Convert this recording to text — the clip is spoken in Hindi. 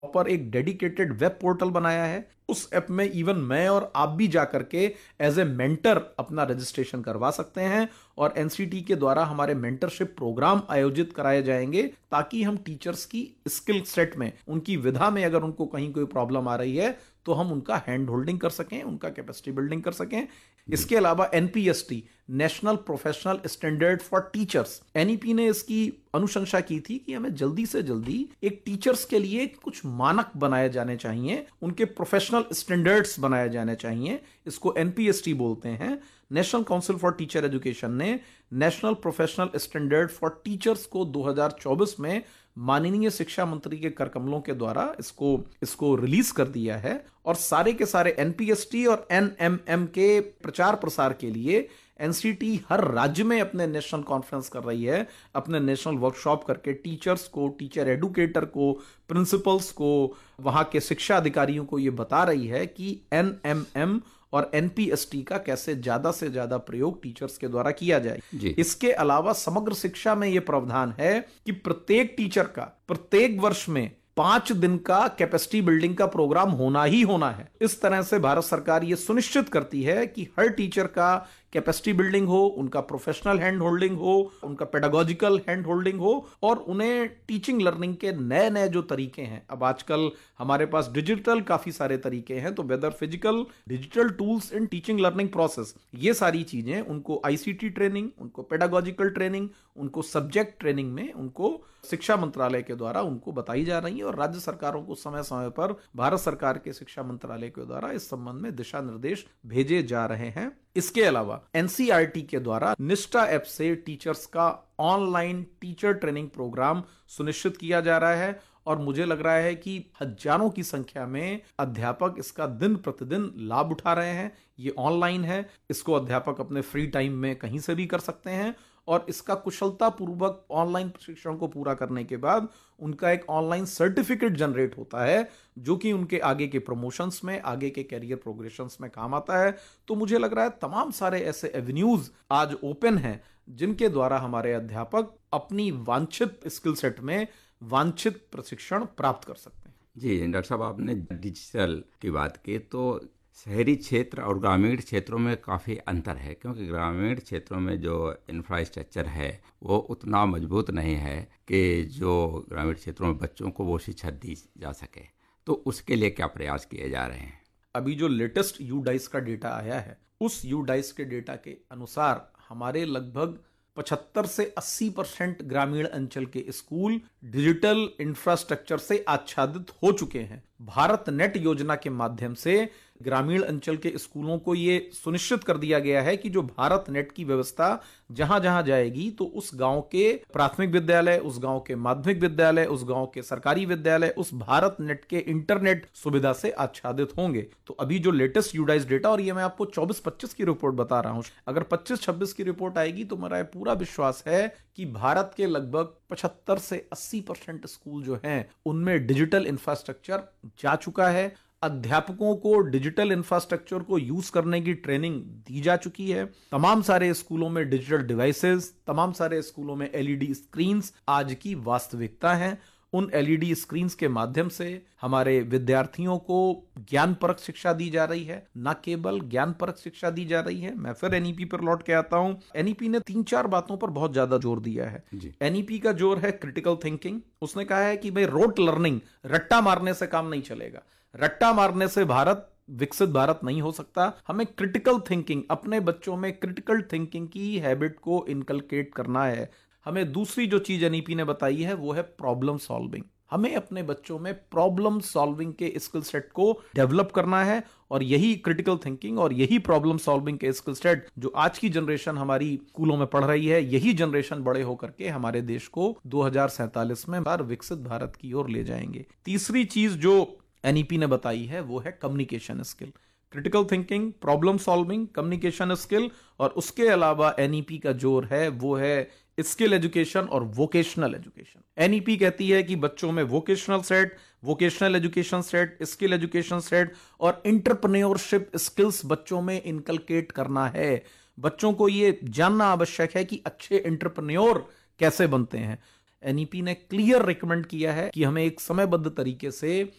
पर एक डेडिकेटेड वेब पोर्टल बनाया है। उस ऐप में इवन मैं और आप भी जा करके एज ए मेंटर अपना रजिस्ट्रेशन करवा सकते हैं और एनसीटी के द्वारा हमारे मेंटरशिप प्रोग्राम आयोजित कराए जाएंगे ताकि हम टीचर्स की स्किल सेट में, उनकी विधा में अगर उनको कहीं कोई प्रॉब्लम आ रही है तो हम उनका हैंड होल्डिंग कर सकें, उनका कैपेसिटी बिल्डिंग कर सकें। इसके अलावा NPST, national professional standard for teachers, NEP ने इसकी अनुशंसा की थी कि हमें जल्दी से जल्दी एक टीचर्स के लिए कुछ मानक बनाए जाने चाहिए, उनके प्रोफेशनल स्टैंडर्ड्स बनाए जाने चाहिए। इसको एनपीएसटी बोलते हैं। National council for teacher education ने national professional standard for teachers को 2024 में माननीय शिक्षा मंत्री के कर कमलों के द्वारा इसको रिलीज कर दिया है और सारे के सारे एनपीएसटी और एनएमएम के प्रचार प्रसार के लिए एनसीटी हर राज्य में अपने नेशनल कॉन्फ्रेंस कर रही है, अपने नेशनल वर्कशॉप करके टीचर्स को, टीचर एडुकेटर को, प्रिंसिपल्स को, वहां के शिक्षा अधिकारियों को यह बता रही है कि एनएमएम और एनपीएसटी का कैसे ज्यादा से ज्यादा प्रयोग टीचर्स के द्वारा किया जाए। इसके अलावा समग्र शिक्षा में यह प्रावधान है कि प्रत्येक टीचर का प्रत्येक वर्ष में 5 दिन का कैपेसिटी बिल्डिंग का प्रोग्राम होना ही होना है। इस तरह से भारत सरकार यह सुनिश्चित करती है कि हर टीचर का कैपेसिटी बिल्डिंग हो, उनका प्रोफेशनल हैंड होल्डिंग हो, उनका पेडागोजिकल हैंड होल्डिंग हो और उन्हें टीचिंग लर्निंग के नए नए जो तरीके हैं, अब आजकल हमारे पास डिजिटल काफी सारे तरीके हैं, तो weather physical digital tools in teaching learning process, ये सारी चीजें उनको आईसीटी ट्रेनिंग, उनको पेडागोजिकल ट्रेनिंग, उनको सब्जेक्ट ट्रेनिंग में उनको शिक्षा मंत्रालय के द्वारा उनको बताई जा रही है और राज्य सरकारों को समय समय पर भारत सरकार के शिक्षा मंत्रालय के द्वारा इस संबंध में दिशा निर्देश भेजे जा रहे हैं। इसके अलावा एनसीईआरटी के द्वारा निष्ठा ऐप से टीचर्स का ऑनलाइन टीचर ट्रेनिंग प्रोग्राम सुनिश्चित किया जा रहा है और मुझे लग रहा है कि हजारों की संख्या में अध्यापक इसका दिन प्रतिदिन लाभ उठा रहे हैं। ये ऑनलाइन है, इसको अध्यापक अपने फ्री टाइम में कहीं से भी कर सकते हैं और इसका कुशलता पूर्वक ऑनलाइन प्रशिक्षण को पूरा करने के बाद उनका एक ऑनलाइन सर्टिफिकेट जनरेट होता है जो कि उनके आगे के प्रमोशंस में, आगे के कैरियर प्रोग्रेशंस में काम आता है। तो मुझे लग रहा है तमाम सारे ऐसे एवेन्यूज आज ओपन हैं जिनके द्वारा हमारे अध्यापक अपनी वांछित स्किल सेट में वांछित प्रशिक्षण प्राप्त कर सकते हैं। जी डॉक्टर साहब, आपने डिजिटल की बात की तो शहरी क्षेत्र और ग्रामीण क्षेत्रों में काफ़ी अंतर है, क्योंकि ग्रामीण क्षेत्रों में जो इंफ्रास्ट्रक्चर है वो उतना मजबूत नहीं है कि जो ग्रामीण क्षेत्रों में बच्चों को वो शिक्षा दी जा सके। तो उसके लिए क्या प्रयास किए जा रहे हैं? अभी जो लेटेस्ट यूडाइस का डेटा आया है, उस यूडाइस के डेटा के अनुसार हमारे लगभग 75 से 80% ग्रामीण अंचल के स्कूल डिजिटल इंफ्रास्ट्रक्चर से आच्छादित हो चुके हैं। भारत नेट योजना के माध्यम से ग्रामीण अंचल के स्कूलों को यह सुनिश्चित कर दिया गया है कि जो भारत नेट की व्यवस्था जहां जहां जाएगी तो उस गांव के प्राथमिक विद्यालय, उस गांव के माध्यमिक विद्यालय, उस गांव के सरकारी विद्यालय उस भारत नेट के इंटरनेट सुविधा से आच्छादित होंगे। तो अभी जो लेटेस्ट यूडाइस डेटा, और ये मैं आपको 24-25 की रिपोर्ट बता रहा हूं, अगर 25-26 की रिपोर्ट आएगी तो मेरा पूरा विश्वास है कि भारत के लगभग 75 से 80% स्कूल जो हैं उनमें डिजिटल इंफ्रास्ट्रक्चर जा चुका है। अध्यापकों को डिजिटल इंफ्रास्ट्रक्चर को यूज करने की ट्रेनिंग दी जा चुकी है। तमाम सारे स्कूलों में डिजिटल डिवाइसेस, तमाम सारे स्कूलों में एलईडी स्क्रीन्स आज की वास्तविकता है। उन एलईडी स्क्रीन्स के माध्यम से हमारे विद्यार्थियों को ज्ञानपरक शिक्षा दी जा रही है, न केवल ज्ञानपरक शिक्षा दी जा रही है। मैं फिर एनईपी पर लौट के आता हूं। एनईपी ने 3-4 बातों पर बहुत ज्यादा जोर दिया है। एनईपी का जोर है क्रिटिकल थिंकिंग। उसने कहा है कि भाई रोट लर्निंग, रट्टा मारने से काम नहीं चलेगा, रट्टा मारने से विकसित भारत नहीं हो सकता। हमें क्रिटिकल थिंकिंग, अपने बच्चों में क्रिटिकल थिंकिंग की हैबिट को इनकलकेट करना है। हमें दूसरी जो चीज एनईपी ने बताई है वो है प्रॉब्लम सॉल्विंग। हमें अपने बच्चों में प्रॉब्लम सॉल्विंग के स्किल सेट को डेवलप करना है और यही क्रिटिकल थिंकिंग और यही प्रॉब्लम सॉल्विंग के स्किल सेट जो आज की जनरेशन हमारी स्कूलों में पढ़ रही है, यही जनरेशन बड़े होकर के हमारे देश को 2047 में विकसित भारत की ओर ले जाएंगे। तीसरी चीज जो एनईपी ने बताई है वो है communication skill. Critical thinking, problem solving, communication skill, और उसके अलावा एनईपी का जोर है वो है स्किल एजुकेशन और वोकेशनल एजुकेशन। एनईपी कहती है कि बच्चों में vocational set, vocational education set, skill education set और एंटरप्रेन्योरशिप स्किल्स बच्चों में इनकलकेट करना है। बच्चों को यह जानना आवश्यक है कि अच्छे एंटरप्रेन्योर कैसे बनते हैं। एनईपी ने क्लियर रिकमेंड किया है कि हमें एक समयबद्ध तरीके से